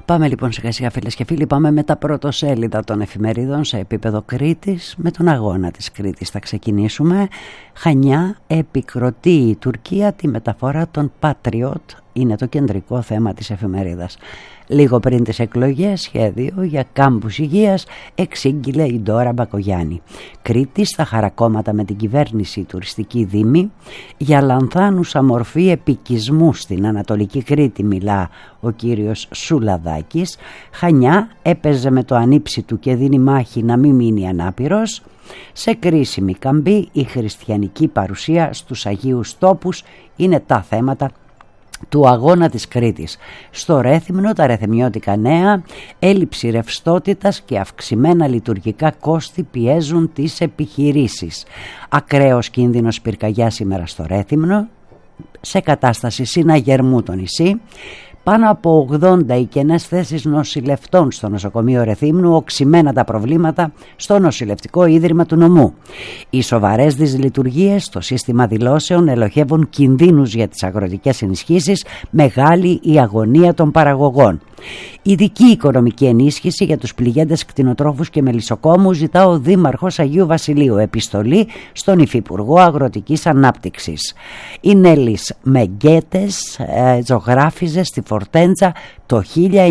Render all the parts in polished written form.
Πάμε λοιπόν σιγά σιγά, φίλες και φίλοι, πάμε με τα πρωτοσέλιδα των εφημερίδων σε επίπεδο Κρήτης. Με τον αγώνα της Κρήτης θα ξεκινήσουμε. Χανιά, επικροτεί η Τουρκία τη μεταφορά των Patriot, είναι το κεντρικό θέμα της εφημερίδας. Λίγο πριν τις εκλογές, σχέδιο για κάμπους υγείας εξήγηλε η Ντόρα Μπακογιάννη. Κρήτη στα χαρακόμματα με την κυβέρνηση τουριστική δήμη. Για λανθάνουσα μορφή επικισμού στην Ανατολική Κρήτη μιλά ο κύριος Σουλαδάκης. Χανιά έπαιζε με το ανήψι του και δίνει μάχη να μην μείνει ανάπηρος. Σε κρίσιμη καμπή η χριστιανική παρουσία στους Αγίους Τόπους είναι τα θέματα του αγώνα της Κρήτης. Στο Ρέθυμνο τα ρεθεμιώτικα νέα, έλλειψη ρευστότητας και αυξημένα λειτουργικά κόστη πιέζουν τις επιχειρήσεις. Ακραίος κίνδυνος πυρκαγιά σήμερα στο Ρέθυμνο, σε κατάσταση συναγερμού το νησί. Πάνω από 80 οι κενές θέσεις νοσηλευτών στο νοσοκομείο Ρεθύμνου, οξυμένα τα προβλήματα στο νοσηλευτικό ίδρυμα του νομού. Οι σοβαρές δυσλειτουργίες στο σύστημα δηλώσεων ελοχεύουν κινδύνους για τις αγροτικές ενισχύσεις, μεγάλη η αγωνία των παραγωγών. Ειδική οικονομική ενίσχυση για τους πληγέντες κτηνοτρόφους και μελισσοκόμους ζητά ο Δήμαρχος Αγίου Βασιλείου. Επιστολή στον Υφυπουργό Αγροτικής Ανάπτυξης. Η Νέλης Μεγκέτες ζωγράφιζε στη Φορτέντζα το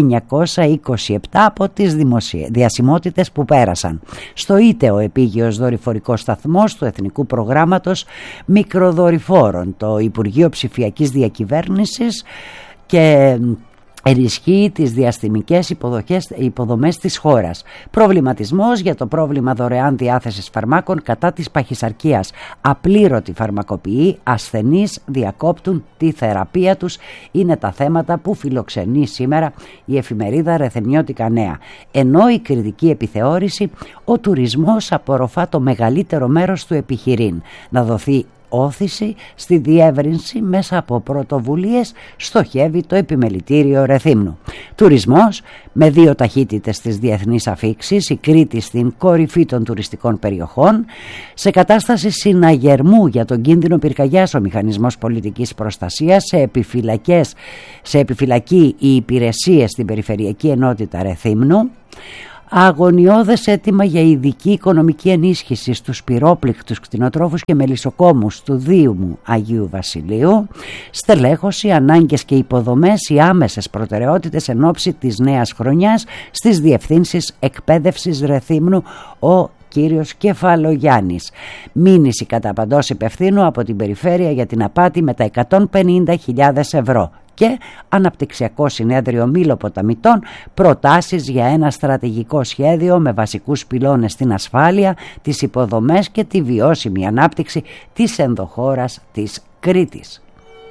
1927 από τις διασημότητες που πέρασαν. Στο ΙΤΕΟ, επίγειος δορυφορικός σταθμός του Εθνικού Προγράμματος Μικροδορυφόρων, το Υπουργείο Ψηφιακής Διακυβέρνησης και ενισχύει τις διαστημικές υποδομές της χώρας. Προβληματισμός για το πρόβλημα δωρεάν διάθεσης φαρμάκων κατά της παχυσαρκίας. Απλήρωτη φαρμακοποιοί, ασθενείς διακόπτουν τη θεραπεία τους. Είναι τα θέματα που φιλοξενεί σήμερα η εφημερίδα Ρεθεμιώτικα Νέα. Ενώ η κριτική επιθεώρηση, ο τουρισμός απορροφά το μεγαλύτερο μέρος του επιχειρήν. Να δοθεί όθηση στη διεύρυνση μέσα από πρωτοβουλίες, στοχεύει το επιμελητήριο Ρεθύμνου. Τουρισμός με 2 ταχύτητες στις διεθνείς αφίξεις, η Κρήτη στην κορυφή των τουριστικών περιοχών. Σε κατάσταση συναγερμού για τον κίνδυνο πυρκαγιάς ο μηχανισμός πολιτικής προστασίας, σε επιφυλακή οι υπηρεσίες στην Περιφερειακή Ενότητα Ρεθύμνου. Αγωνιώδες αίτημα για ειδική οικονομική ενίσχυση στους πυρόπληκτους κτηνοτρόφους και μελισσοκόμους του Δήμου Αγίου Βασιλείου. Στελέχωση, ανάγκες και υποδομές, οι άμεσες προτεραιότητες εν ώψη της νέας χρονιάς στις διευθύνσεις εκπαίδευσης Ρεθύμνου, ο κύριος Κεφαλογιάννης. Μήνυση κατά παντός υπευθύνου από την περιφέρεια για την απάτη με τα 150.000 ευρώ. Και αναπτυξιακό συνέδριο Μήλοποταμιτών, προτάσεις για ένα στρατηγικό σχέδιο με βασικούς πυλώνες στην ασφάλεια, τις υποδομές και τη βιώσιμη ανάπτυξη της ενδοχώρας της Κρήτης.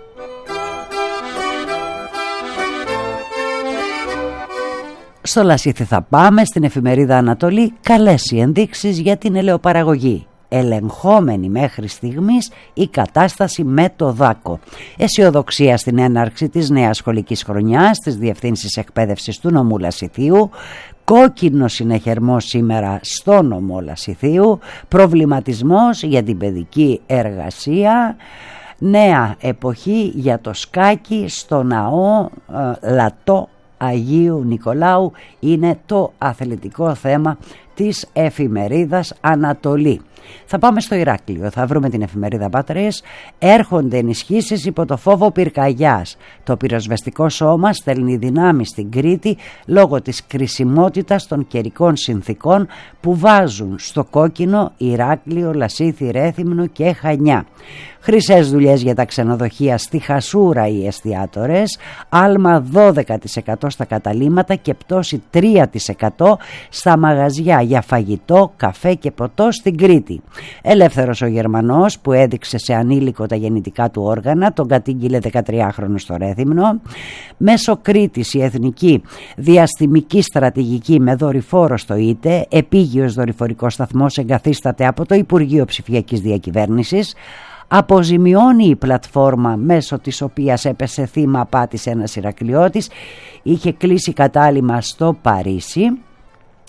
Στο Λασίθι θα πάμε, στην εφημερίδα Ανατολή. Καλές οι ενδείξεις για την ελαιοπαραγωγή. Ελεγχόμενη μέχρι στιγμής η κατάσταση με το δάκο. Αισιοδοξία στην έναρξη της νέας σχολικής χρονιάς στις διευθύνσεις εκπαίδευσης του νομού Λασιθίου. Κόκκινο συνεχερμό σήμερα στο νομό Λασιθίου. Προβληματισμός για την παιδική εργασία. Νέα εποχή για το σκάκι στο ναό Λατό Αγίου Νικολάου είναι το αθλητικό θέμα της εφημερίδας Ανατολή. Θα πάμε στο Ηράκλειο, θα βρούμε την εφημερίδα Πατρίες. Έρχονται ενισχύσεις υπό το φόβο πυρκαγιάς. Το πυροσβεστικό σώμα στέλνει δυνάμεις στην Κρήτη λόγω της κρισιμότητας των καιρικών συνθήκων που βάζουν στο κόκκινο Ηράκλειο, Λασίθι, Ρέθυμνο και Χανιά. Χρυσές δουλειές για τα ξενοδοχεία στη Χασούρα οι εστιατόρες, άλμα 12% στα καταλύματα και πτώση 3% στα μαγαζιά για φαγητό, καφέ και ποτό στην Κρήτη. Ελεύθερος ο Γερμανός που έδειξε σε ανήλικο τα γεννητικά του όργανα, τον κατήγγειλε 13χρονο στο Ρέθυμνο. Μέσω Κρήτης η εθνική διαστημική στρατηγική με δορυφόρο στο ΙΤΕ, επίγειος δορυφορικός σταθμός εγκαθίσταται από το Υπουργείο Ψηφιακής Διακυβέρνησης. Αποζημιώνει η πλατφόρμα μέσω της οποίας έπεσε θύμα απάτης ένας Ηρακλειώτης. Είχε κλείσει κατάλημα στο Παρίσι.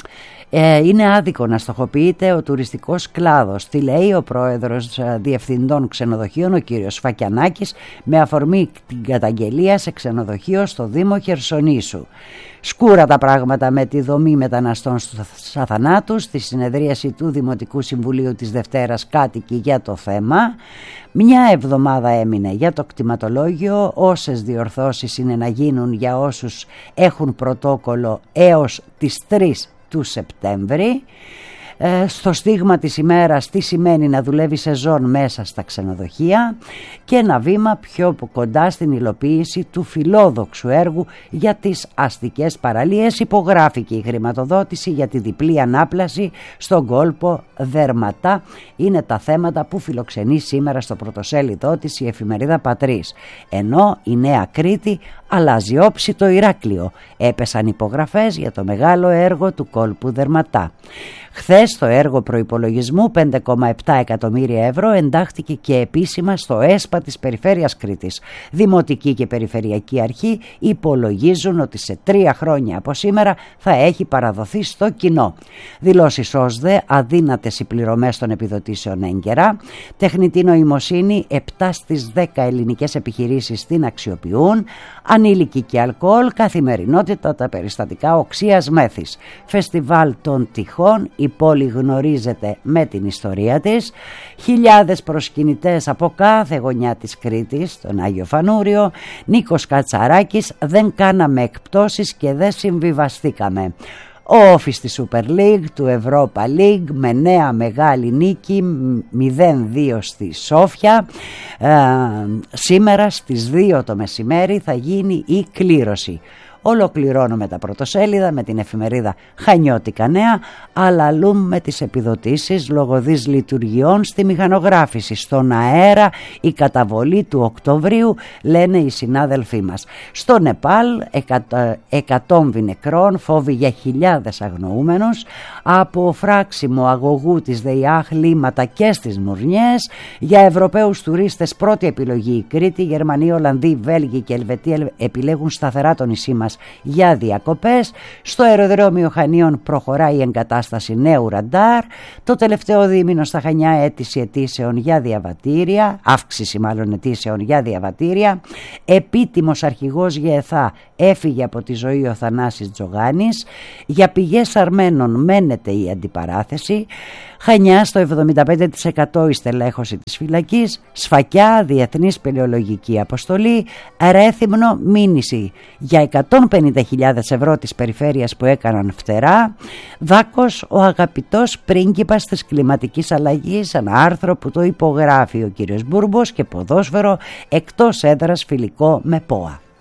Είναι άδικο να στοχοποιείται ο τουριστικός κλάδος. Τι λέει ο πρόεδρος διευθυντών ξενοδοχείων, ο κύριος Φακιανάκης, με αφορμή την καταγγελία σε ξενοδοχείο στο Δήμο Χερσονήσου. Σκούρα τα πράγματα με τη δομή μεταναστών στους Αθανάτους. Στη συνεδρίαση του Δημοτικού Συμβουλίου της Δευτέρας κάτοικοι για το θέμα. Μια εβδομάδα έμεινε για το κτηματολόγιο. Όσες διορθώσεις είναι να γίνουν για όσους έχουν πρωτόκολλο έως τις 3 του Σεπτέμβρη. Στο στίγμα της ημέρας τι σημαίνει να δουλεύει σεζόν μέσα στα ξενοδοχεία και ένα βήμα πιο κοντά στην υλοποίηση του φιλόδοξου έργου για τις αστικές παραλίες. Υπογράφηκε η χρηματοδότηση για τη διπλή ανάπλαση στον κόλπο Δερματά. Είναι τα θέματα που φιλοξενεί σήμερα στο πρωτοσέλιδό της η εφημερίδα Πατρίς. Ενώ η Νέα Κρήτη αλλάζει όψη το Ηράκλειο. Έπεσαν υπογραφές για το μεγάλο έργο του κόλπου Δερματά. Χθες το έργο προϋπολογισμού 5,7 εκατομμύρια ευρώ εντάχθηκε και επίσημα στο ΕΣΠΑ της Περιφέρειας Κρήτης. Δημοτική και Περιφερειακή Αρχή υπολογίζουν ότι σε 3 χρόνια από σήμερα θα έχει παραδοθεί στο κοινό. Δηλώσεις ΩΣΔΕ, αδύνατες οι πληρωμές των επιδοτήσεων έγκαιρα. Τεχνητή νοημοσύνη, 7 στις 10 ελληνικές επιχειρήσεις την αξιοποιούν. Ανήλικοι και αλκοόλ, καθημερινότητα τα περιστατικά οξείας μέθης. Φεστιβάλ των τυχών, η πόλη γνωρίζεται με την ιστορία της. Χιλιάδες προσκυνητές από κάθε γωνιά της Κρήτης, τον Άγιο Φανούριο. Νίκος Κατσαράκης, δεν κάναμε εκπτώσεις και δεν συμβιβαστήκαμε. Ο όφης της Super League, του Europa League, με νέα μεγάλη νίκη 0-2 στη Σόφια. Σήμερα στις 2 το μεσημέρι θα γίνει η κλήρωση. Ολοκληρώνουμε τα πρωτοσέλιδα με την εφημερίδα Χανιώτικα Νέα, αλλά αλλού με τις επιδοτήσεις λόγω δυσλειτουργιών στη μηχανογράφηση. Στον αέρα η καταβολή του Οκτωβρίου, λένε οι συνάδελφοί μας. Στο Νεπάλ εκατόμβη νεκρών, φόβοι για χιλιάδες αγνοούμενους. Από φράξιμο αγωγού της ΔΕΙΑ χλήματα και στις Μουρνιές. Για Ευρωπαίους τουρίστες πρώτη επιλογή η Κρήτη. Γερμανοί, Ολλανδοί, Βέλγοι και Ελβετοί επιλέγουν σταθερά το νησί μας για διακοπές. Στο αεροδρόμιο Χανίων προχωράει η εγκατάσταση νέου ραντάρ. Το τελευταίο δίμηνο στα Χανιά αίτησεων για διαβατήρια, αύξηση μάλλον αιτήσεων για διαβατήρια. Επίτιμος αρχηγός ΓΕΘΑ έφυγε από τη ζωή ο Θανάσης Τζογάνης. Για πηγές Αρμένων μένεται η αντιπαράθεση. Χανιά στο 75% η στελέχωση της φυλακής. Σφακιά, Διεθνής Σπελαιολογική Αποστολή. Ρέθυμνο, μήνυση για 150.000 ευρώ της περιφέρειας που έκαναν φτερά. Δάκος, ο αγαπητός πρίγκιπας της κλιματικής αλλαγής, ένα άρθρο που το υπογράφει ο κύριος Μπούρμπος. Και ποδόσφαιρο, εκτός έδρας φιλικό με ΠΟΑ.